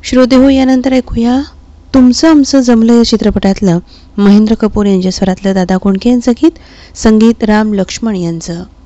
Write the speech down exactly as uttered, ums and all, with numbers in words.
श्रोते हो, यानंतर ऐकूया तुमचं आमचं जमलं या चित्रपटातलं महेंद्र कपूर यांच्या स्वरातलं दादा कोंडके यांचं गीत, संगीत राम लक्ष्मण यांचं.